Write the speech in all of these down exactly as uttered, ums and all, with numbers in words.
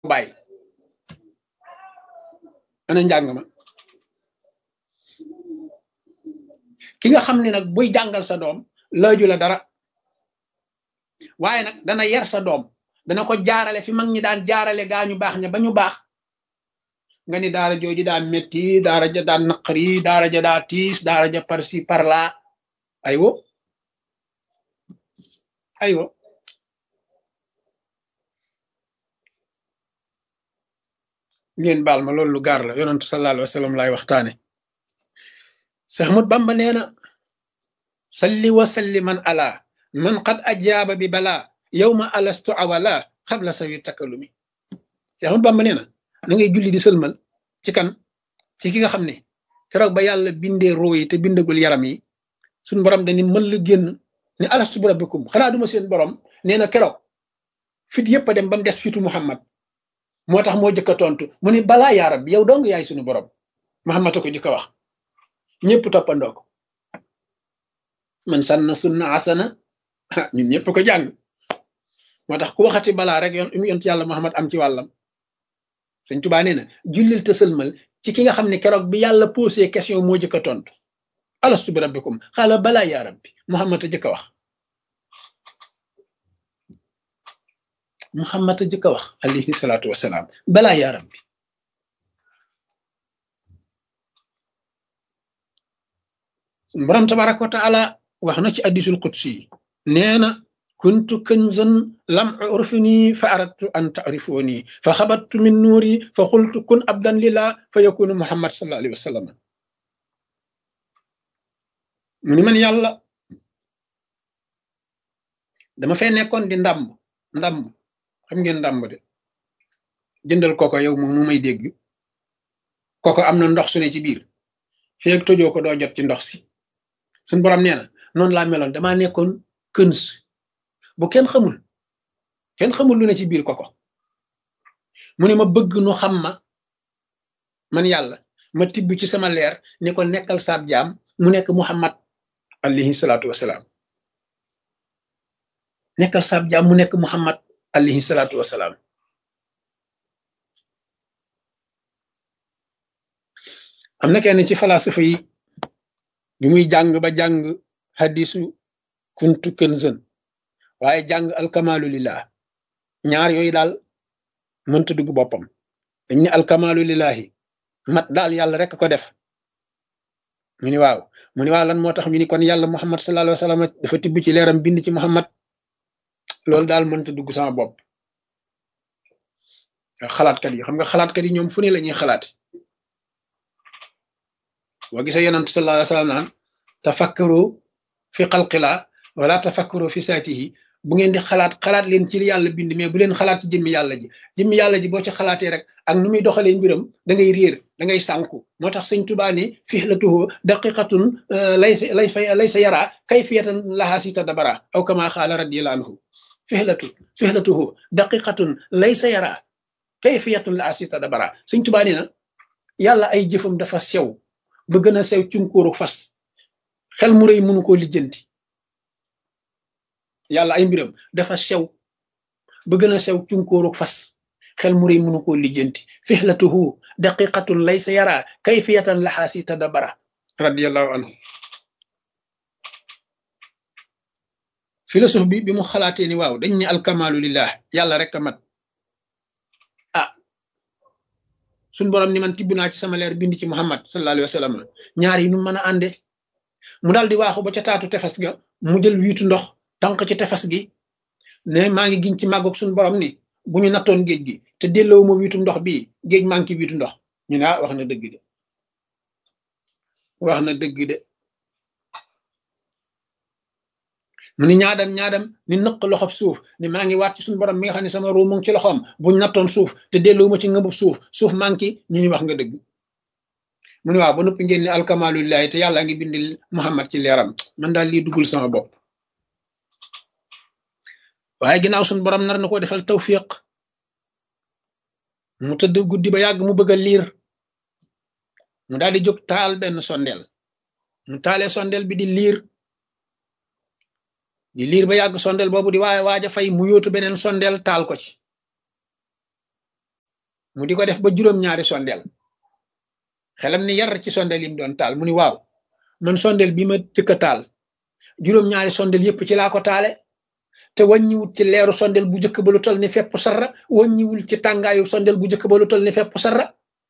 bàyyi ana njàng ma ki nga xam ne nag buy jàngal sa doom laaju la dara waaye nag dana yar sa doom dana ko jaarale fi mag ñi daan jaarale gaa ñu baax ña ba ñu baax nga ni daara jooju daa metti daara ja daa naqari daara ja daa tiis daara ja par ci par là aywo aywo ngeen baal ma loolu lu gaar la yonentu sallallahu alayhi wa sallam laay waxtaane Seex Ahmadu Bamba nee na salli wa salli man ala man qad ajaaba bi bala yawma alastu awala xabla sawi takalumi Seex Ahmadu Bamba nee na na ngay julli di sëlmal ci kan ci ki nga xam ne keroog ba yàlla bindee roo yi te bindagul yaram yi suñ borom dañu mën la génn ne alastu bi rabbikum xanaa duma seen borom nee na keroog fit yëpp a dem ba mu des fitu Muhammad moo tax moo jëkk a tontu mu ni balaa yaa rabbi yow dong yaay suñu borom Muhammad a ko jëkk a wax ñëpp toppandoo ko man sanna sunna asana ñun ñëpp ko jàng moo tax ku waxati balaa rek yoon yonent yàlla Muhammad am ci wàllam Sëñ Tuubaa nee na jullil te sëlmal ci ki nga xam ne keroog bi yàlla posé question moo jëkk a tontu alastu bi rabbikum xaala balaa yaa rabbi Muhammad a jëkk a wax Muhammad a jëkk a wax alayhi salaatu wasalaam balaa yaa rabbi borom tabaraka wa taala wax na ci hadiisul qudsi nee na kuntu kanzan lam urfini fa aradtu an ta'rifuni fa xabattu min nuuri fa xultu kun abdan lillah fa yakunu Muhammad sallallahu alayhi wa sallam mu ni man yàlla dama fay nekkoon di ndàmb ndàmb xam ngeen ndàmb de jëndal koko yow moom mu may dégg koko am na ndox su ne ci biir feeg tojoo ko doo jot ci ndox si suñ borom nee na noonu laa meloon damaa nekkoon këns bu kenn xamul kenn xamul lu ne ci biir koko mu ne ma bëgg nu xam ma man yàlla ma tibb ci sama leer ne ko nekkal saab jaam mu nekk Muhammad alayhi salaatu wasalaam nekkal saab jaam mu nekk Muhammad alayhi salaatu wasalaam am na kenn ci falasifa yi bi muy jàng ba jàng hadisu kuntu kanzan waaye jàng alkamalu lillah ñaar yooyu daal mënta dugg boppam dañ ne alkamalu lillahi mat daal yàlla rek ko def mu ni waaw mu ni waaw lan moo tax ñu ni kon yàlla Muhammad sallallahu alayhi wa sallam dafa tibb ci leeram bind ci Muhammad loolu daal mënta dugg sama bopp xalaatkat yi xam nga xalaatkat yi ñoom fu ne la ñuy xalaat boo gisee yonent sallallahu alayhi wa sallam naan tafakkaru fi xalqilaa wala tafakkaru fi saatihi bu ngeen di xalaat xalaat leen ci li yàlla bind mais bu leen xalaat ci jëmmi yàlla ji jëmmi yàlla ji boo ci xalaatee rek ak nu muy doxalee mbiram da ngay réer da ngay sànku moo tax sëñ Tuubaa ni fihlatuhu daqiqatun lay lay fay lay sa yaraa kayfiyatan lahaa si tadabara aw kama xaala radiyallahu anhu fihlatu fihlatuhu daqiqatun lay sa yaraa kayfiyatan lahaa si tadabara sëñ Tuubaa ni na yàlla ay jëfam dafa sew ba gën a sew cunkóoru fas xel mu rëy mënu koo lijjanti yàlla ay mbiram dafa sew ba gën a sew cunkóoru fas xel mu rëy mënu koo lijjanti fihlatuhu daqiqatun laysa yara kayfiyatan lahaa si tadabara radiyallahu anhu philosophe bi bi mu xalaatee ni waaw dañ ne alkamalu lillah yàlla rek a mat ah suñ borom ni man tibb naa ci sama leer bind ci Muhammad sallallahu alayhi wa sallam ñaar yi nu mën a ànde mu daal di waaxu ba ca taatu tefes ga mu jël wiitu ndox tànk ci tefes gi ne maa ngi giñ ci màggoog suñu borom ni bu ñu nattoon géej gi te delloo ma wiitu ndox bii géej maa ngi ci wiitu ndox ñu ne ah wax na dëgg de wax na dëgg de mu ni ñaadam ñaadam ni nëq loxob suuf ni maa ngi waat ci suñu borom mi nga xam ne sama ruu mu ngi ci loxoom buñ nattoon suuf te delloo ma ci ngëbub suuf suuf maa ngi ñu ñu wax nga dëgg mu ne waaw ba noppi ngeen ne alkamalulillahi te yàlla ngi bindil Muhammad ci leeram man daal lii duggul sama bopp waaye ginnaaw suñu borom nar na ko defal tawfiq mu tëdd guddi ba yàgg mu bëgg a liir mu daal di jóg taal benn sondeel mu taalee sondeel bi di liir di liir ba yàgg sondeel boobu di waaye waaj a fay mu yóotu beneen sondeel taal ko ci mu di ko def ba juróom-ñaari sondeel xelam ni yar ci sondeel yi mu doon taal mu ni waaw man sondeel bi ma jëkk a taal juróom-ñaari sondeel yépp ci laa ko taale te wàññiwul ci leeru sondeel bu njëkk ba lu tol ni fepp sarra wàññiwul ci tàngaayu sondeel bu njëkk ba lu tol ni fepp sarra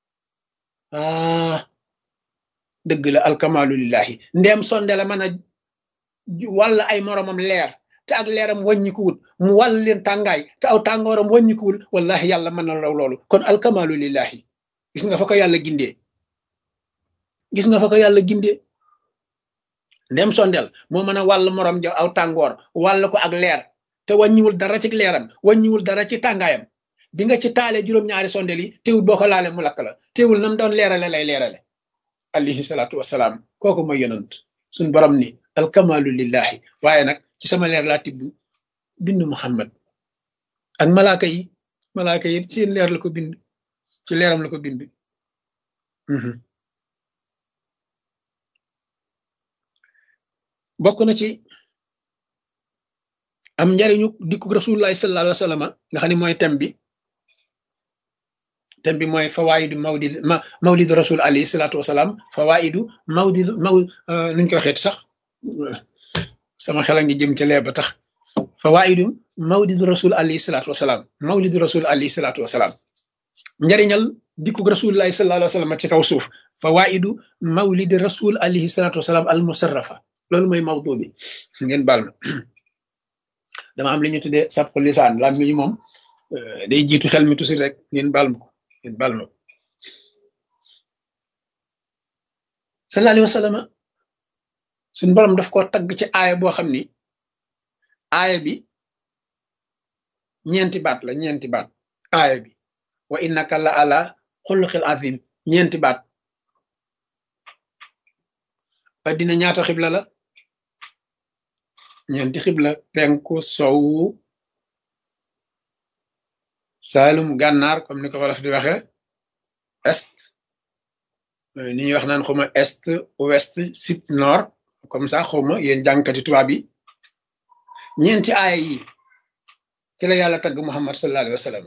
ah dëgg la alkamalu lillahi ndeem sonde la mën a wàll ay moromam leer te ak leeram wàññikuwul mu wàll leen tàngaay te aw tàngooram wàññikuwul wallahi yàlla mën na raw loolu kon alkamalu lillahi gis nga fa ko yàlla gindee gis nga fa ko yàlla gindee ndem sondeel moo mën a wàll morom ja aw tàngoor wàll ko ak leer te wàññiwul dara ci leeram wàññiwul dara ci tàngaayam bi nga ci taalee juróom-ñaari sondeel yi teewul boo ko laale mu lakk la teewul nam doon leerale lay leerale alayhi salaatu wasalaam kooku mooy yonant suñ borom ni alkamalu lillahi waaye nag ci sama leer laa tibb bind Muhammad ak malaaka yi malaaka yi seen leer la ko bind ci leeram la ko bind bokk na ci am njariñu dikku rasulullahi sallallahu alayhi wa sallam nga xam ne mooy thème bi thème bi mooy fawaidu mawlid ma mawlidu rasul alayhi salatu wasalaam fawaidu mawlid maw nuñ koy waxeeti sax sama xel a ngi jëm ci lee ba tax fawaidu mawlidu rasul alayhi salatu wasalaam mawlidu rasul alayhi salatu wasalaam njariñal dikku rasulullahi sallallahu alayhi wa sallam ci kaw suuf fawaidu mawlidi rasul alayhi salatu wasalaam al musarrafa loolu mooy mawdu bi ngeen baal ma dama am li ñu tuddee sabqu lisaan lam mi moom day jiitu xel mi tusi rek ngeen baal ma ko ngeen baal ma ko sallallahu alayhi wa sallam suñu borom daf koo tagg ci aaya boo xam ni aaya bi ñeenti baat la ñeenti baat aaya bi wa innaka la ala xuluqil azim ñeenti baat addina ñaata xibla la ñeenti xibla penku sowu saalum gànnaar comme ni ko wolof di waxe est ni ñuy wax naan xawma est ouest sud nord comme ça xawma yéen jàngkati tubaab yi ñeenti aaya yi ci la yàlla tagg Muhammad sallallahu alayhi wa sallam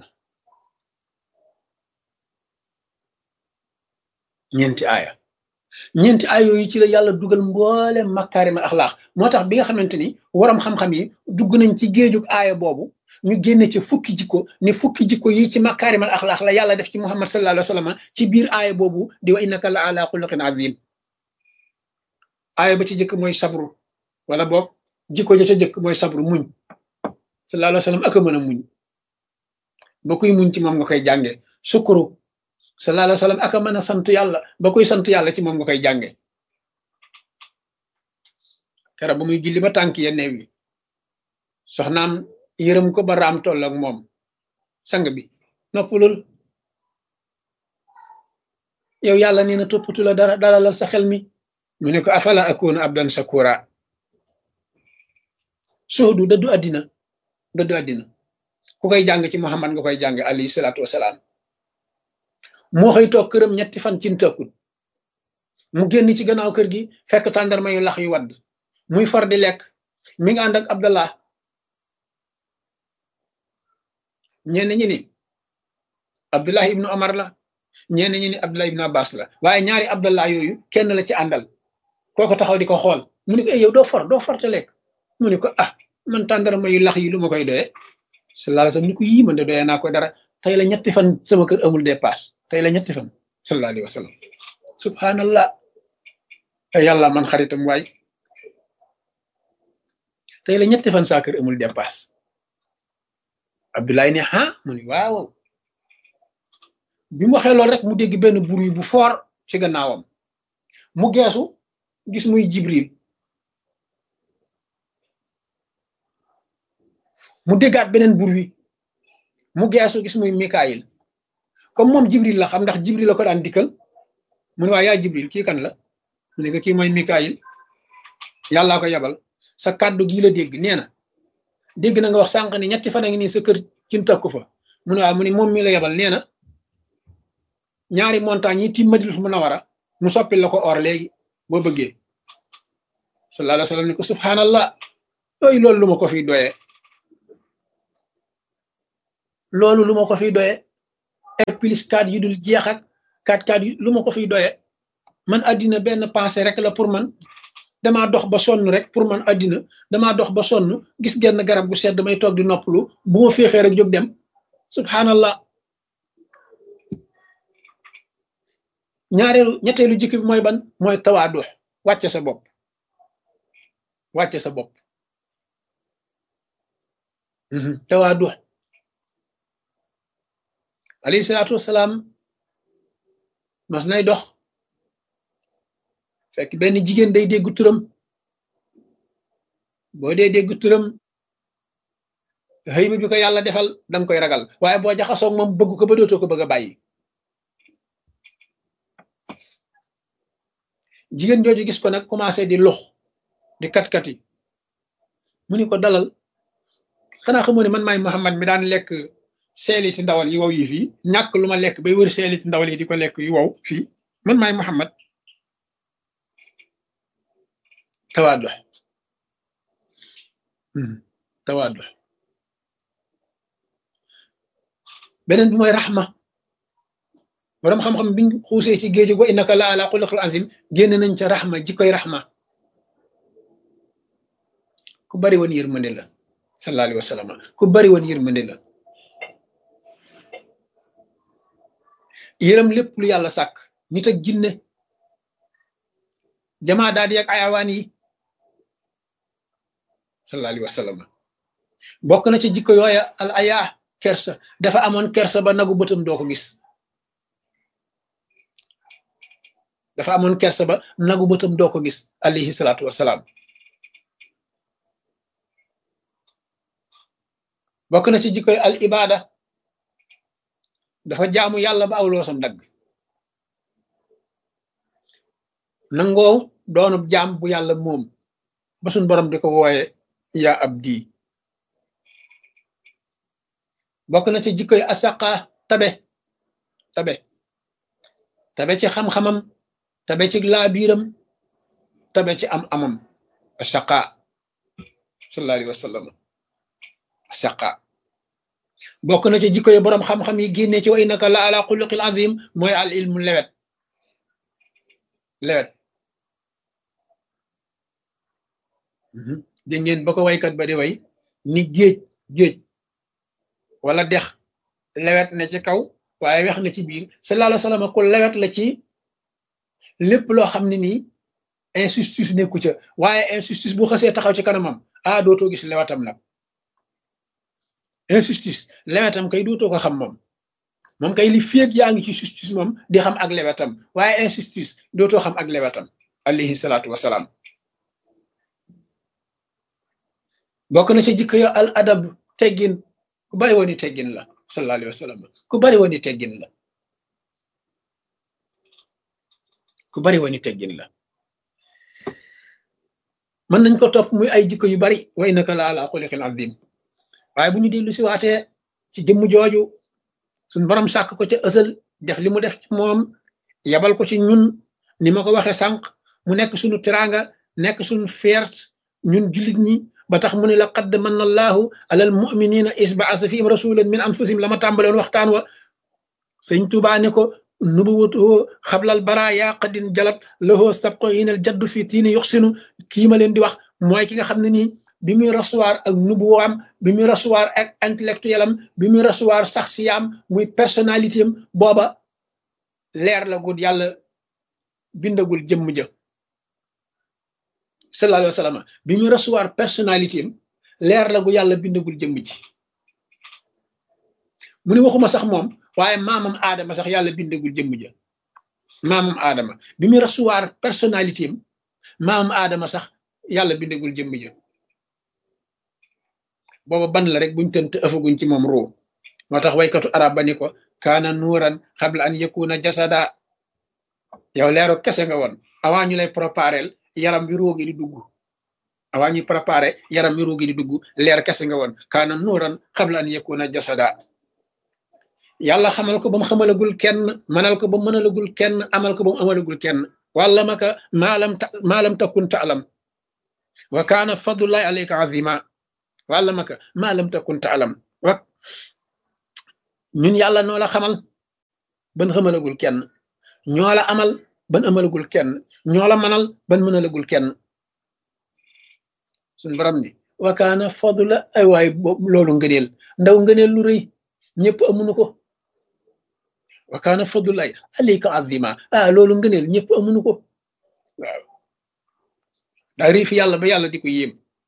ñeenti aaya ñeenti ay yooyu ci la yàlla dugal mboole makaarima axlaax moo tax bi nga xamante ni waram xam-xam yi dugg nañ ci géejug aaya boobu ñu génne ci fukki jikko ni fukki jikko yi ci makaarimal axlaax la yàlla def ci Muhammad sallallahu alayhi wa sallam ci biir aaya boobu di wa innaka la ala xuluqin azim aaya ba ci jëkk mooy sabru wala boog jikko ja ca jëkk mooy sabru muñ sallallahu alayhi wa sallam ak a mën a muñ ba kuy muñ ci moom nga koy jànge sukuru sallallahu alayhi wa sallam aka mën a sant yàlla ba koy sant yàlla ci moom nga koy jànge kera ba muy julli ba tànk ya neew yi soxnaam yërëm ko ba raam toll ak moom sang bi noppalul yow yàlla nee na toppatu la dara dalalal sa xel mi mu ne ko afala akuna abdan sakura suudu dëddu àddina dëddu àddina ku koy jàng ci Muhammad nga koy jàng alayhi salaatu wasalaam moo xëy toog këram ñetti fan cin tëkkul mu génn ci gannaaw kër gi fekk tàndarma yu lax yu wadd muy far di lekk mi nga ànd ak Abdallah ñenn ñi ni Abdullah ibnu Omar la ñenn ñi ni Abdullah ibnu Abbas la waaye ñaari Abdallah yooyu kenn la ci àndal kooko taxaw di ko xool mu ne ko yow doo far doo far te lekk mu ne ko ah man tàndarma yu lax yi lu ma koy doyee sallallahu alayhi wasallam ni ko yii man de doyee naa ko dara tey la ñetti fan sama kër amul dépasse tey la ñetti fan sallallahu alayhi wa sallam subhanallah yàlla man xaritam waay tey la ñetti fan saa kër amul dépasse Abdoulaye ne ah mu ni waaw bi mu waxee loolu rek mu dégg benn bruit bu fort ci gannaawam mu geesu gis muy Jibril mu déggaat beneen bruit mu geesu gis muy Mikaayil comme moom Jibril la xam ndax Jibril la ko daan dikkal mu ne waa yaa Jibril kii kan la mu ne ko kii mooy Mikaayil yàllaa ko yabal sa kàddu gii la dégg nee na dégg na nga wax sànq ni ñetti fan a ngi nii sa kër cin takku fa mu ne waaw mu ne moom mi la yabal nee na ñaari montagne yi tiim Madinatul Munawwara mu soppil la ko or léegi boo bëggee sallallahu alayhi wa sallam ni ko subhanallah yooyu loolu lu ma ko fiy doyee loolu lu ma ko fiy doyee R plus quatre yu dul jeex ak quatre quatre yu lu ma ko fiy doye man àddina benn pensée rek la pour man damaa dox ba sonn rek pour man àddina damaa dox ba sonn gis genn garab gu sedd damay toog di noppalu bu ma féexee rek jóg dem subhanallah. ñaareelu ñetteelu jikko bi mooy ban mooy tawaadu wàcce sa bopp wàcce sa bopp tawaadu alayhi salaatu wasalaam mas nay dox fekk benn jigéen day dégg turam boo dee dégg turam xëy bi ko yàlla defal danga koy ragal waaye boo jaxasoog moom bëgg ko ba dootoo ko bëgg a bàyyi. jigéen jooju gis ko nag commencé di lux di kat-kati mu ni ko dalal xanaa xamoo ne man maay Muhammad mi daan lekk seeliti ndawal yi wow yi fii ñàkk lu ma lekk bay wër seeliti ndawal yi di ko lekk yu wow fii man maay Muhammad. tawaadu tawaadu beneen bi mooy raxma borom xam-xam biñ xuusee ci géeju go innaka la ala xuluqil azim génn nañ ca raxma jikkoy raxma ku bari woon yërmande la sallallahu alayhi wa sallam ku bari woon yërmande la yërëm lépp lu yàlla sàkk nit ak jinne jamaa daal di ak ayawaan yi sallallahu alayhi wa sallam bokk na ci jikko yooya al aya kersa dafa amoon kersa ba nagu bëtam doo ko gis dafa amoon kersa ba nagu bëtam doo ko gis alayhi salaatu wasalaam bokk na ci jikkoy al ibada dafa jaamu yàlla ba aw loosam dagg nangoo doonub jaam bu yàlla moom ba suñ borom di ko wooye yaa abdi bokk na ci jikkoy asaqa tabe tabe tabe ci xam-xamam tabe ci laabiiram tabe ci am amam asaqa sallallahu alayhi wa sallam asaqa bokk na ci jikkoy borom xam-xam yi génnee ci wa innaka la ala xuluqil azim mooy al ilmu lewet lewet dégg ngeen ba ko waykat ba di way ni géej géej wala dex lewet na ci kaw waaye wex na ci biir sallallahu alayhi wa sallam ku lewet la ci lépp loo xam ne nii injustice nekku ca waaye injustice bu xasee taxaw ci kanamam ah dootoo gis lewetam nag injustice lewetam kay dootoo ko xam moom moom kay li féeg yaa ngi ci justice moom di xam ak lewetam waaye injustice dootoo xam ak lewetam alayhi salaatu wasalaam bokk na ci jikko yo al adab teggin ku bari woon i teggin la sallallahu alayhi wa sallam ku bari woon i teggin la ku bari woon i teggin la mën nañ ko topp muy ay jikko yu bari wa innaka la ala xuluqin azim waaye bu ñu dellu si waatee ci jëmm jooju suñ borom sàkk ko ca ësal def li mu def ci moom yabal ko ci ñun ni ma ko waxee sànq mu nekk suñu teraanga nekk suñu fierté ñun jullit ñi ba tax mu ne la qad manna allahu alal muminina is baasa fihim rasulan min anfusihim la ma tàmbaloon waxtaan wa sëñ Tuubaa ne ko nubuwatuhu xablal bara yaa qadin jalat lahoo sabqo yinal jaddu fii tiini yuxsinu kii ma leen di wax mooy ki nga xam ne nii bi muy recevoir ak nubuwaam bi muy recevoir ak intellectuel am bi muy recevoir saxsiyaam muy personnalité am booba leer la gud yàlla bindagul jëmm ja sallallahu alayhi wa sallam bi muy recevoir personnalité am leer la gu yàlla bindagul jëmm ji mu ne waxuma sax moom waaye maamam aadama sax yàlla bindagul jëmm ja maamam aadama bi muy recevoir personnalité am maamam aadama sax yàlla bindagul jëmm ja booba ban la rek buñ tënt ëfaguñ ci moom ruu moo tax waykatu arab ba ni ko kaana nuuran xabla an yakuna jasada yow leeru kese nga woon avant ñu lay préparel yaram bi roogi di dugg avant ñuy préparé yaram bi roogi di dugg leer kese nga woon kaana nuuran xabla an yakuna jasada yàlla xamal ko ba mu xamalagul kenn manal ko ba mu mënalagul kenn amal ko ba mu amalagul kenn wàlla maka maalam ta maalam takun taalam wa kaana fadlullahi alayka azima wàlla maka maalam takun taalam wa ñun yàlla noo la xamal ban xamalagul kenn ñoo la amal ban amalagul kenn ñoo la manal ban mënalagul kenn suñ borom ni wakaana fadla ay waay boobu loolu ngëneel ndaw ngëneel lu rëy ñëpp amuñu ko wakaana fadlulaay alayka azima ah loolu ngëneel ñëpp amuñu ko waaw daa rii fi yàlla ba yàlla di ko yéem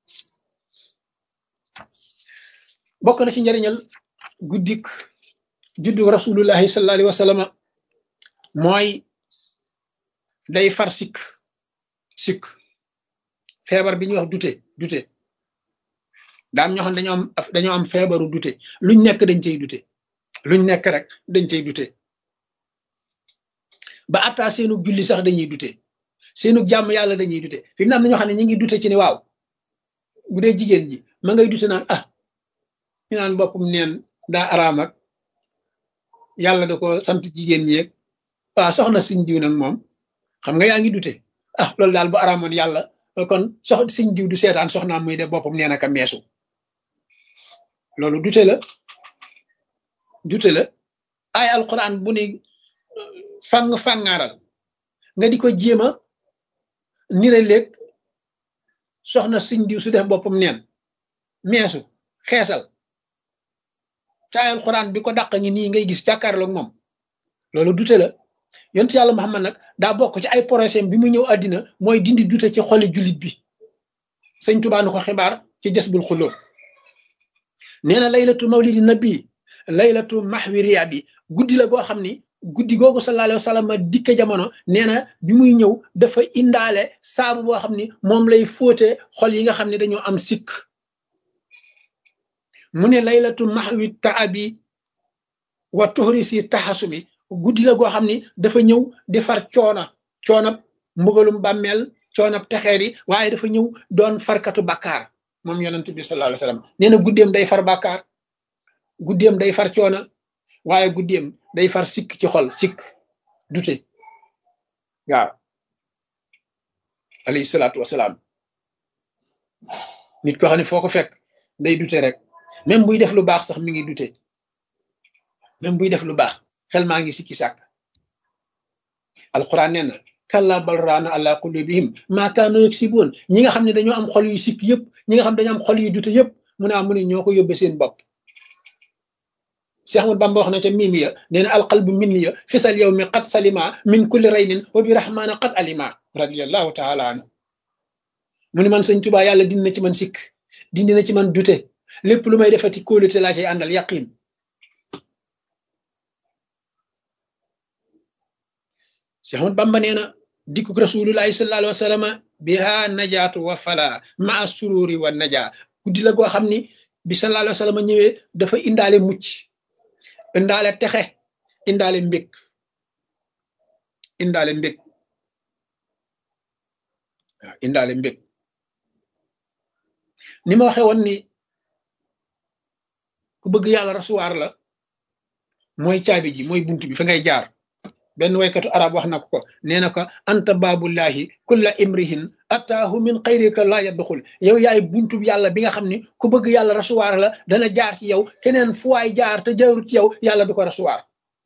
bokk na ci njariñal guddik juddu rasulullahi sallallahu alayhi wa sallam mooy day far sikk sikk feebar bi ñuy wax dute dute daam ñoo xam dañoo am dañoo am feebaru dute luñ nekk dañ cey dute luñ nekk rek dañ cey dute ba attaa seenu julli sax dañuy dute seenu jàmm yàlla dañuy dute fi mu ne am na ñoo xam ne ñu ngi dute ci ne waaw bu dee jigéen ji ma ngay dute naan ah ñu naan boppam neen daa araam ak yàlla da ko sant jigéen ñeeg waaw soxna siñ diw nag moom xam nga yaa ngi dute ah loolu daal bu araamoon yàlla kon sox siñ diw du seetaan soxnaam muy def boppam neen aka meesu loolu dute la dute la ay alquran bu ni fang fangaaral nga di ko jéema nire léeg soxna siñ diw su def boppam neen meesu xeesal ca ay alquran bi ko dàq ngi nii ngay gis jàkkaarloog moom loolu dute la yonent yàlla Muhammad nag daa bokk ci ay projet bi mu ñëw àddina mooy dindi dute ci xoli jullit bi sëñ Tuubaa nu ko xibaar ci Jasbul Xulóob nee na laylatu mawlidi nabi laylatu mahwi riya bi guddi la goo xam ni guddi googu sallallahu alayhi wa sallam dikke jamono nee na bi muy ñëw dafa indaale saabu boo xam ni moom lay fóote xol yi nga xam ne dañoo am sikk mu ne laylatu mahwi taabi wa tuhrisi taxasumi guddi la goo xam ni dafa ñëw di far coona coonab mbugalum bàmmeel coonab texeer yi waaye dafa ñëw doon farkatu bàkkaar moom yonent bi sallallahu alayhi wa sallam nee na guddeem day far bàkkaar guddeem day far coona waaye guddeem day far sikk ci xol sikk dute waaw alayhi salaatu wasalaam nit ko xam ne foo ko fekk day dute rek même buy def lu baax sax mi ngi dute même buy def lu baax xel maa ngi sikki sàkk alquran nee na kalla bal raana ala qulubihim maa kaanu yaksibuun ñi nga xam ne dañoo am xol yu sikk yëpp ñi nga xam ne dañoo am xol yu dute yëpp mu ne am mu ne ñoo ko yóbbe seen bopp Cheikh Ahmad Bamba wax na ca mimiya nee na alqalbu minniya fisal yow mi qad salima min kulli raynin wa bi rahmaana qad alima radiallahu taala anhu mu ne man sëñ Tuubaa yàlla dindi na ci man sikk dindi na ci man dute lépp lu may defati kóolute laa cay àndal yaqin Cheikh Ahmad Bamba nee na dikkuk rasulullahi sallallahu alayhi wa sallam biha najaatu wa fala maa sururi wa naja guddi la goo xam ni bi sallallahu alayhi wa sallam ñëwee dafa indaale mucc indaale texe indaale mbég indaale mbég waaw indaale mbég ni ma waxee woon ni ku bëgg yàlla rasuwaar la mooy caabi ji mooy bunt bi fa ngay jaar benn waykatu arab wax na ko ko nee na ko anta baabullahi kulla imrihin ataahu min xayrika la yadxul yow yaay buntub yàlla bi nga xam ni ku bëgg yàlla rasuwaar la dana jaar ci yow keneen fu waay jaar te jaarut ci yow yàlla du ko rasuwaar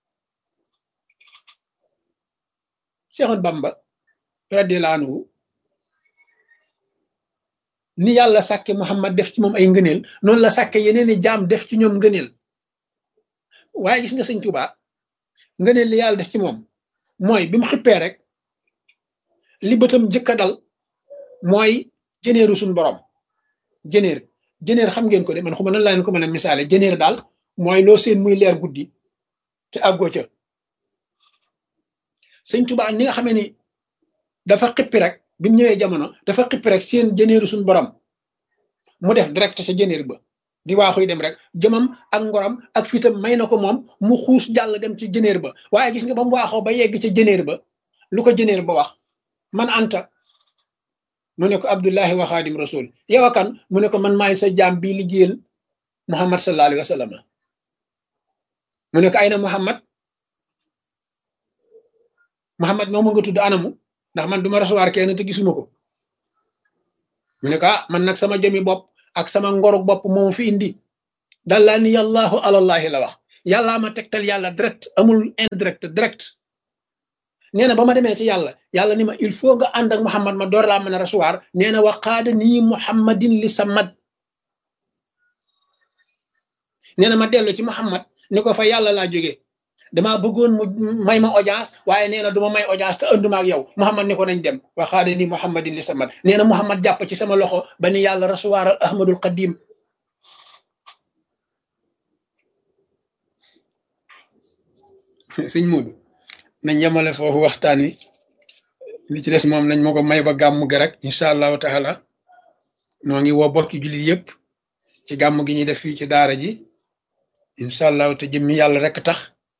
Cheikh Bamba radiyallahu anhu ni yàlla sàkke Muhammad def ci moom ay ngëneel noonu la sàkke yeneeni jaam def ci ñoom ngëneel waaye gis nga sëñ Tuubaa ngëneel li yàlla def ci moom mooy bi mu xippee rek li bëtam jëkk a dal mooy jëneeru suñu borom jëneer jëneer xam ngeen ko de man xuma nan laa leen ko mën a misaale jëneer daal mooy loo seen muy leer guddi te àggoo ca sëñ Tuubaa ni nga xamee ni dafa xippi rek bi mu ñëwee jamono dafa xippi rek seen jëneeru suñu borom mu def direct sa jëneer ba di waaxuy dem rek jëmam ak ngoram ak fitam may na ko moom mu xuus jàll dem ci jëneer ba waaye gis nga ba mu waaxoo ba yegg ca jëneer ba lu ko jëneer ba wax man anta mu ne ko abdullahi wa xaadim rasul yow akan mu ne ko man maay sa jaam bi liggéeyal muhammad sallallahu alayhi wa sallam mu ne ko ay na muhammad muhammad moom nga tudd anamu ndax man duma rasuwaar kenn te gisuma ko mu ne ko ah man nag sama jëmi bopp ak sama ngoruk bopp moom fi indi dalla ni yàllaahu alallahi la wax yàllaa ma tegtal yàlla direct amul indirect direct nee na ba ma demee ci yàlla yàlla ni ma il faut nga ànd ak Muhammad ma door laa mën a recevoir nee na waqaada nii Muhammadin li samad nee na ma dellu ci Muhammad ni ko fa yàlla laa jógee damaa bëggoon mu may ma audience waaye nee na du ma may audience te ënduma ak yow Muhammad ni ko nañ dem waqaada nii Muhammadin li samad nee na Muhammad jàpp ci sama loxo ba ni yàlla recevoir al Ahmadul Qadim sëñ Muudu nañ yemale foofu waxtaan wi li ci des moom nañ ma ko may ba gàmm gi rek incha allahu taala noo ngi woo bokki jullit yëpp ci gàmm gi ñuy def fii ci daara ji incha allahu te jëmmi yàlla rek tax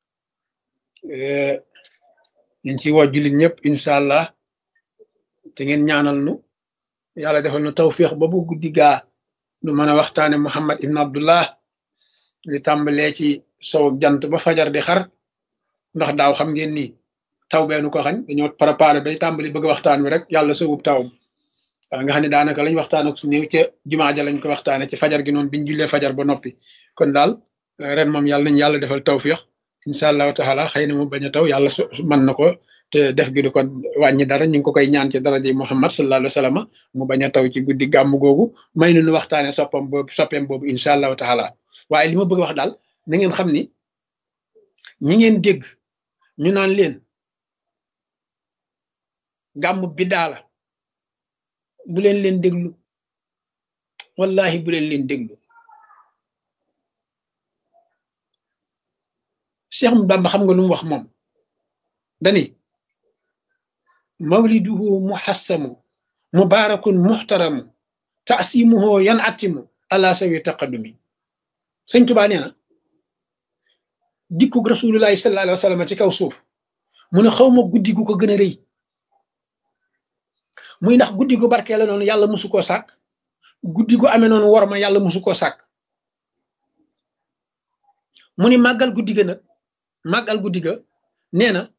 ñu ngi ciy woo jullit ñëpp incha allah te ngeen ñaanal nu yàlla defal nu tawfiix ba bu guddi gaa nu mën a waxtaane Muhammad ibn Abdullah li tàmbalee ci sow jant ba fajar di xar ndax daaw xam ngeen ni taw beenu ko xañ dañoo préparé bay tàmbali bëgg waxtaan wi rek yàlla sowub tawam waaw nga xam ne daanaka lañ waxtaan ak su néew ca jumaa ja lañ ko waxtaane ci fajar gi noonu biñ jullee fajar ba noppi kon daal ren moom yàlla nañ yàlla defal tawfiix incha allahu taala xëy na mu bañ a taw yàlla su mën na ko te def gi du ko wàññi dara ñu ngi ko koy ñaan ci daraja Muhammad sallallahu alayhi wa sallam mu bañ a taw ci guddi gàmm googu may nu nu waxtaane soppam boobu soppeem boobu incha allahu taala waaye li ma bëgg wax daal na ngeen xam ni ñi ngeen dégg ñu naan leen gàmm biddaa la bu leen leen déglu wallahi bu leen leen déglu Cheikh Bamba xam nga lu mu wax moom dani mawliduhu muhassamu mubarakun muhtaramu taasimuhu yan atimu ala sawi taqaddumi sëñ Tuubaa nee na dikkug rasulullahi sallallahu alayhi wa sallam ci kaw suuf mu ne xaw ma guddi gu ko gën a rëy muy ndax guddi gu barkee la noonu yàlla musu koo sàkk guddi gu amee noonu war ma yàlla musu koo sàkk mu ni màggal guddi ga nag màggal guddi ga nee na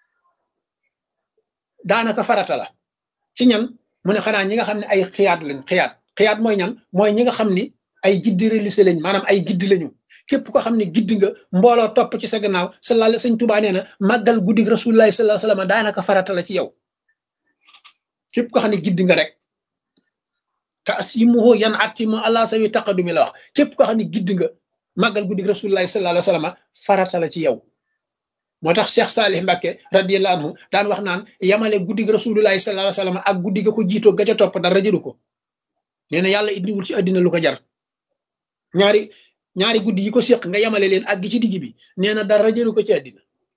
daanaka farata la ci ñan mu ne xanaa ñi nga xam ne ay xiyaat lañ xiyaat xiyaat mooy ñan mooy ñi nga xam ni ay giddi religieux lañ maanaam ay giddi lañu képp ko xam ne giddi nga mbooloo topp ci sa gannaaw sallallahu sëñ Tuubaa nee na màggal guddi rasulullahi sallallahu alayhi wasallam daanaka farata la ci yow képp ko xam ne giddi nga rek taasimuhu yan atimu allah sawi taqadumi la wax képp ko xam ne giddi nga màggal guddi rasulullahi sallallahu alayhi wasallam farata la ci yow moo tax Cheikh Salih Mbacké radiyallahu anhu daan wax naan yamale guddi rasulullahi sallallahu alayhi wasallam ak guddi ga ko jiitoo ga ca topp dara jëru ko nee na yàlla indiwul ci àddina lu ko jar ñaari ñaari guddi yi ko séq nga yamale leen ak gi ci digg bi nee na dara jëru ko ci àddina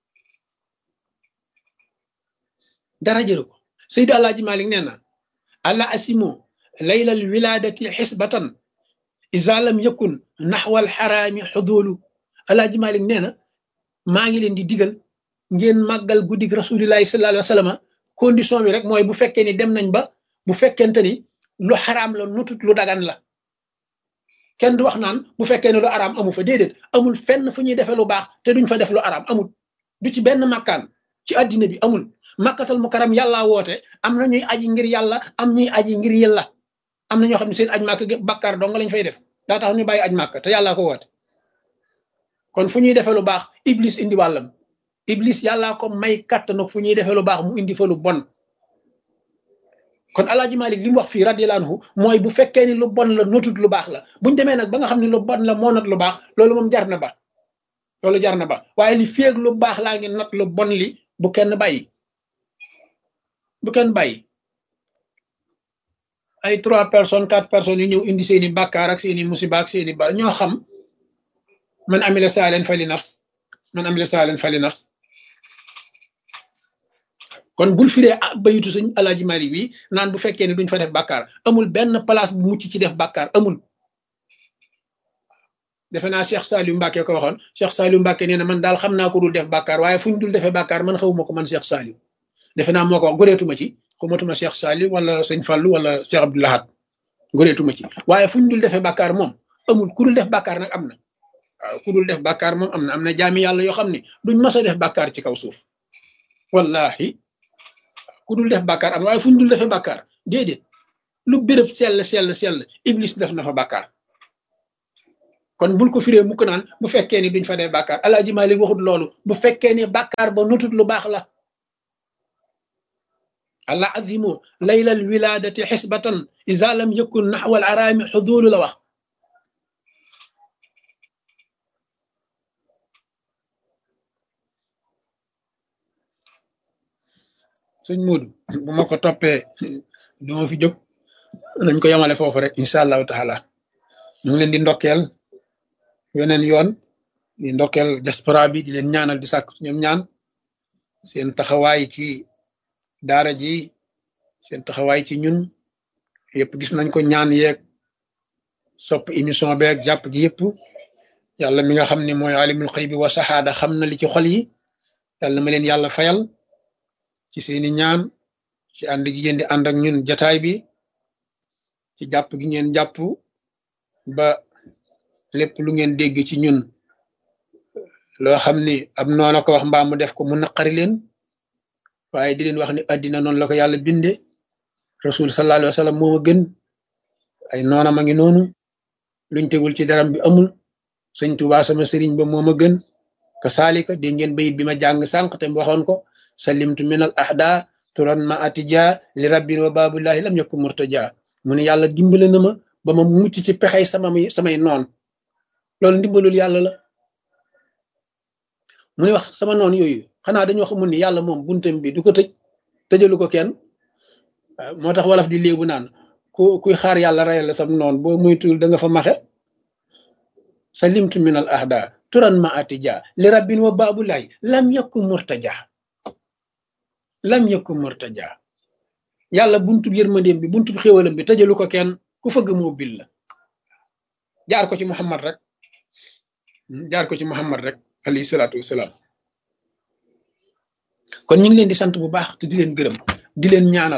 dara jëru ko Seydi Alaaji Malik nee na alla asimo laylal wiladati xisbatan isa lam yakun naxwal xaraami xudulu Alaaji Malik nee na maa ngi leen di digal ngeen màggal guddig rasulillahi sallallahu alayhi wa sallam condition bi rek mooy bu fekkee ni dem nañ ba bu fekkente ni lu xaraam la nutut lu dagan la kenn du wax naan bu fekkee ne lu araam amu fa déedéet amul fenn fu ñuy defee lu baax te duñ fa def lu araam amul du ci benn makkaan ci àddina bi amul makkatal mukarram yàlla woote am na ñuy aji ngir yàlla am ñuy aji ngir yàlla am na ñoo xam ne seen aj màkk bakkaar dong lañ fay def daa tax ñu bàyyi aj màkk te yàllaa ko woote kon fu ñuy defee lu baax iblis indi wàllam iblis yàllaa ko may kàttan fu ñuy defee lu baax mu indi fa lu bon kon Alaaji Malik li mu wax fii radiyallahu anhu mooy bu fekkee ni lu bon la notut lu baax la buñ demee nag ba nga xam ne lu bon la moo not lu baax loolu moom jar na ba loolu jar na ba waaye li féeg lu baax laa ngi not lu bon li bu kenn bàyyi bu kenn bàyyi ay trois personnes quatre personnes yu ñëw indi seeni bàkkaar ak seeni musiba ak seeni ba ñoo xam man amila saalen fali nafs man amila saalen fali nafs kon bul firee bayitu sëñ Alaaji Malik bi naan bu fekkee ne duñ fa def bàkkaar amul benn place bu mucc ci def bàkkaar amul defe naa Cheikh Saliou Mbacké ko waxoon Cheikh Saliou Mbacké nee na man daal xam naa ko dul def bàkkaar waaye fu ñu dul defee bàkkaar man xawuma ko man Cheikh Saliou defe naa moo ko wax goreetuma ci xumatuma Cheikh Saliou wala sëñ Fallou wala Cheikh Abdou Lahad goreetuma ci waaye fu ñu dul defee bàkkaar moom amul ku dul def bàkkaar nag am na waaw ku dul def bàkkaar moom am na am na jaami yàlla yoo xam ne duñ mas a def bàkkaar ci kaw suuf wallahi ku dul def bàkkaar am waaye fu ñu dul defee bàkkaar déedéet lu béréb sell sell sell iblis def na fa bàkkaar kon bul ko firee mukk naan bu fekkee ni duñ fa dee bàkkaar alaaji Maalik waxut loolu bu fekkee ni bàkkaar ba nutut lu baax la allah azimu laylal wiladati xisbatan isa lam yakun naxwal araami xudulu la wax sëñ Moodu bu ma ko toppee duma fi jóg nañ ko yemale foofu rek incha allahu taala ñu ngi leen di ndokkeel weneen yoon di ndokkeel diaspora bi di leen ñaanal di sàkk ñoom ñaan seen taxawaay ci daara ji seen taxawaay ci ñun yëpp gis nañ ko ñaan yeeg sopp émission beeg jàpp gi yëpp yàlla mi nga xam ne mooy alimul xëy bi wa saxaada xam na li ci xol yi yàlla ma leen yàlla fayal ci seeni ñaan ci ànd gi ngeen di ànd ak ñun jataay bi ci jàpp gi ngeen jàpp ba lépp lu ngeen dégg ci ñun loo xam ni ab noona ko wax mbaa mu def ko mu naqari leen waaye di leen wax ni addina noonu la ko yàlla binde rasul sallallahu alayhi wa sallam moo ma gën ay noona ma ngi noonu luñ tegul ci daram bi amul sëñ Tuubaa sama sëriñ ba moo ma gën ka saalika dégg ngeen bayit bi ma jàng sànq te waxoon ko salimtu min al ahda turan ma atija li rabbin wa babullahi lam yakun murtaja mu ne yàlla dimbale na ma ba ma mucc ci pexey sama samay noon loolu ndimbalul yàlla la mu ne wax sama noon yooyu xanaa dañoo xamul ni yàlla moom buntam bi du ko tëj tëjalu ko kenn moo tax wolof di léebu naan ku kuy xaar yàlla rayal la sam noon boo muytul da nga fa maxe salimtu min al ahda turan ma atija li rabbin wa babullahi lam yakun murtaja lam yakun murtaja yàlla buntu yërmandeem bi buntu xéwalam bi tëjalu ko kenn ku fëgg moo bil la jaar ko ci muhammad rek jaar ko ci muhammad rek alayhi salaatu wasalaam kon ñu ngi leen di sant bu baax te di leen gërëm di leen ñaanal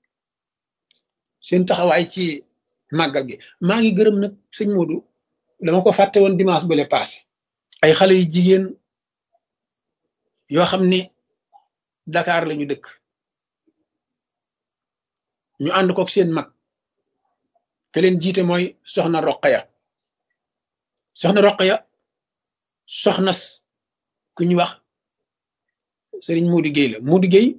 seen taxawaay ci màggal gi maa ngi gërëm nag sëñ Modou dama ko fàtte woon dimanche bële passé ay xale yu jigéen yoo xam ni Dakar lañu dëkk ñu ànd kook seen mag ke leen jiite mooy soxna Roqaya soxna Roqaya soxnas ku ñu wax Serigne Modou Gueye la Modou Gueye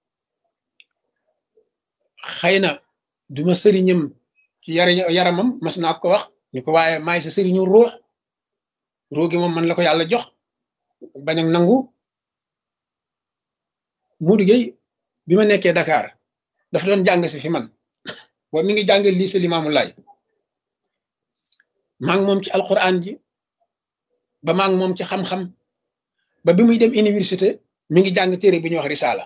xëy na duma sëriñam ci yar yaramam mas naa ko wax ñu ko waaye maay sa sëriñu ruux ruux gi moom man la ko yàlla jox bañ ak nangu Modou Gueye bi ma nekkee Dakar dafa doon jàng si fi man boobu mi ngi jànge lycée Limamou Laye maa ngi moom ci alquran ji ba maa ngi moom ci xam-xam ba bi muy dem université mi ngi jàng téere bu ñuy wax risaala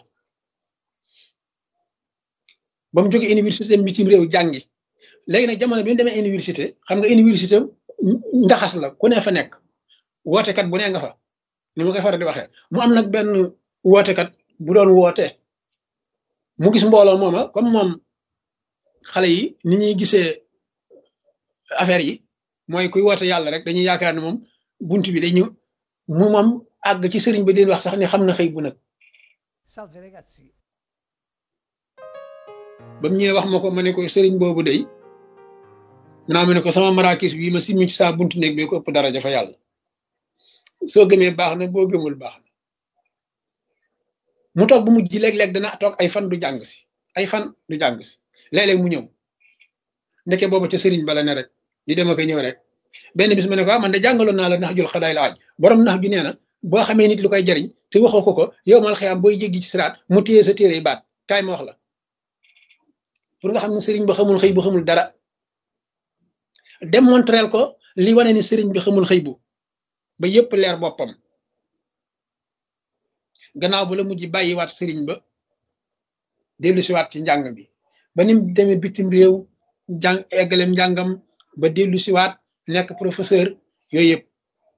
ba mu jógee université bitim réew jàngi léegi nag jamono bi mu demee université xam nga université njaxas la ku ne fa nekk wootekat bu ne nga fa ni ma koy faral di waxee mu am nag benn wootekat bu doon woote mu gis mbooloo mooma comme moom xale yi ni ñuy gisee affaire yi mooy kuy woote yàlla rek dañuy yaakaar ne moom bunt bi day ñu mu moom àgg ci sëriñ bi di wax sax ni xam na xëy bu nag ba mu ñëwee wax ma ko ma ne ko sëriñ boobu day naa ma ne ko sama marakis bii ma simmi ci saa buntu néeg bi ko ëpp daraja fa yàlla soo gëmee baax na boo gëmul baax na mu toog bu mujj léeg-léeg dana toog ay fan du jàng si ay fan du jàng si léeg-léeg mu ñëw ndeke booba ca sëriñ bala ne rek di dem ak ñëw rek benn bis ma ne ko ah man de jàngaloon naa la nax jul xadaay la aj borom nax bi nee na boo xamee nit lu koy jariñ te waxoo ko ko yow mal xëyaam booy jéggi ci siraat mu téye sa téere baat kaay ma wax la pour nga xam ne sëriñ ba xamul xëy bu xamul dara démontreel ko li wane ni sëriñ bi xamul xëy bu ba yépp leer boppam gannaaw ba la mujj bàyyiwaat sëriñ ba dellu siwaat ci njàng bi ba nim demee bitim réew jàng eggalem njàngam ba dellu siwaat nekk professeur yooyu yëpp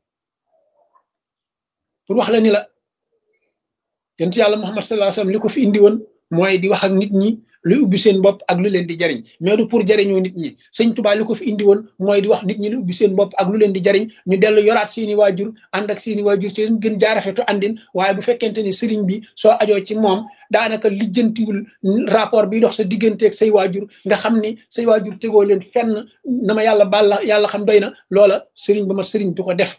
pour wax la ni la yonent yàlla Muhammad sallallahu alayhi wasallam li ko fi indi woon mooy di wax ak nit ñi luy ubbi seen bopp ak lu leen di jariñ mais du pour jariñoo nit ñi sëñ Tuubaa li ko fi indi woon mooy di wax nit ñi lu ubbi seen bopp ak lu leen di jariñ ñu dellu yoraat seeni waajur ànd ak seeni waajur ci gën jaarafetu àndin waaye bu fekkente ni sëriñ bi soo ajoo ci moom daanaka lijjantiwul rapport bi dox sa digganteeg say waajur nga xam ni say waajur tegoo leen fenn na ma yàlla baal la yàlla xam doy na loola sëriñ ba ma sëriñ du ko def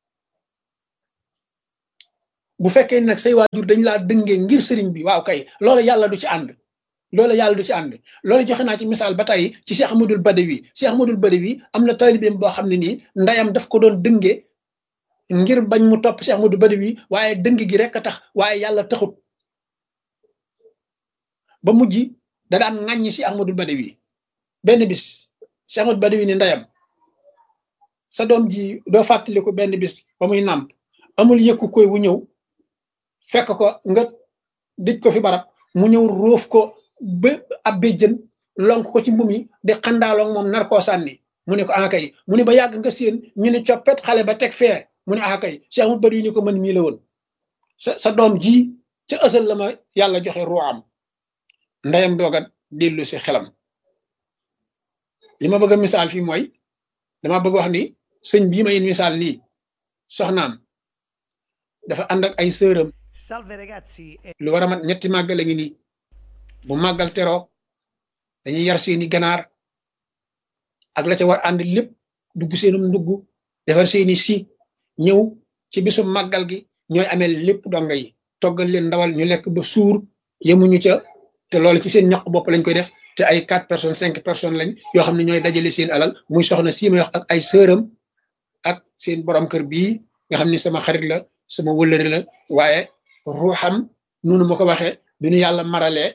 bu fekkee nag say waajur dañ laa dëngee ngir sëriñ bi waaw kay loola yàlla du ci ànd loola yàlla du ci ànd loola joxe naa ci misaal ba tey ci Cheikh Ahmadul Badawi Cheikh Ahmadul Badawi am na taalibeem boo xam ne nii ndayam daf ko doon dëngee ngir bañ mu topp Cheikh Ahmadul Badawi waaye dëng gi rek a tax waaye yàlla taxut ba mujj da daan ŋàññi Cheikh Ahmadul Badawi benn bis Cheikh Ahmadul Badawi ni ndayam sa doom ji doo fàttaliku benn bis ba muy nàmp amul yëkku koy wu ñëw fekk ko nga dëj ko fi barab mu ñëw róof ko ba ab béjjën lonk ko ci mbum yi di xandaaloog moom nar koo sànni mu ne ko ah kay mu ne ba yàgg nga seen ñu ne coppet xale ba teg fee mu ne ah kay Cheikh Ahmadou Badawi ni ko mën mii la woon sa sa doom ji ca ësal la ma yàlla joxe ruuxam ndeyam dooga dellu si xelam li ma bëgg a misaal fii mooy dama bëgg wax ni sëñ bii may misaal nii soxnaam dafa ànd ak ay sëram lu war a mat ñetti màggal a ngi nii bu màggal teroo dañuy yar seeni ganaar ak la ca war ànd lépp dugg seenum ndugg defar seeni si ñëw ci bisu màggal gi ñooy amee lépp donga yi toggal leen ndawal ñu lekk ba suur yemuñu ca te loolu ci seen ñaq bopp lañ koy def te ay quatre personnes cinq personnes lañ yoo xam ne ñooy dajale seen alal muy soxna sii may wax ak ay sëram ak seen borom kër bii nga xam ni sama xarit la sama wëllëre la waaye ruuxam noonu ma ko waxee du ñu yàlla maralee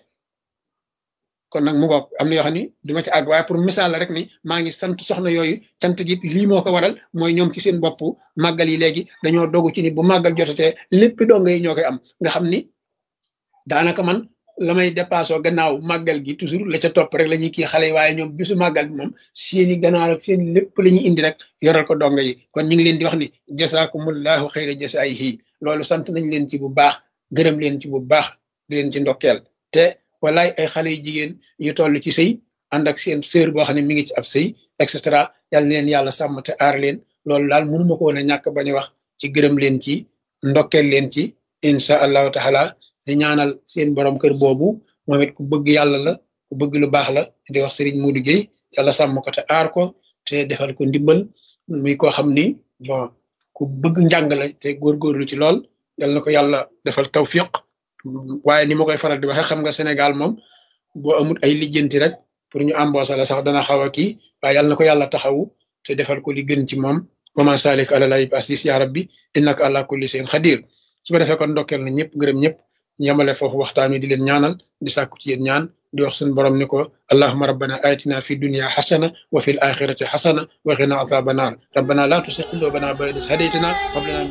kon nag mu ngoog am na yoo xam ni duma ci àgg waaye pour misaal la rek ni maa ngi sant soxna yooyu cant gi lii moo ko waral mooy ñoom ci seen bopp màggal yi léegi dañoo dogu ci ni bu màggal jotatee lépp donga yi ñoo koy am nga xam ni daanaka man la may dépassé gannaaw màggal gi toujours la ca topp rek la ñuy kii xale yi waaye ñoom bisu màggal bi moom seeni ganaar ak seen lépp la ñuy indi rek yoral ko donga yi kon ñu ngi leen di wax ni jasaakumullahu xayra jasaayihi loolu sant nañ leen ci bu baax gërëm leen ci bu baax di leen ci ndokkeel te walaay ay xale yu jigéen yu toll ci sëy ànd ak seen sœur boo xam ne mi ngi ci ab sëy et cetera yal na leen yàlla sàmm te aar leen loolu daal mënuma ko woon a ñàkk bañ a wax ci gërëm leen ci ndokkeel leen ci incha allahu taala di ñaanal seen borom kër boobu moom it ku bëgg yàlla la ku bëgg lu baax la di wax Serigne Modou Gueye yàlla sàmm ko te aar ko te defal ko ndimbal muy koo xam ni bon ku bëgg njàng la te góorgóorlu ci lool yàlla na ko yàlla defal tawfiq waaye ni ma koy faral di waxee xam nga Sénégal moom boo amul ay lijjanti rek pour ñu embaucher la sax dana xaw a kii waaye yàlla na ko yàlla taxawu te defal ko li gën ci moom wa ma salik ala lay basis ya rabbi innaka ala kulli shay'in xadir su ko defee kon ndokkeel na ñëpp gërëm ñëpp yamale foofu waxtaan wi di leen ñaanal di sàkku ci yéen ñaan di wax suñu borom ni ko allahumma rabbana atina fi dunya hasana wa fil akhirati hasana wa qina adhaban nar rabbana la tuzigh qulubana ba'da idh hadaytana wa hab lana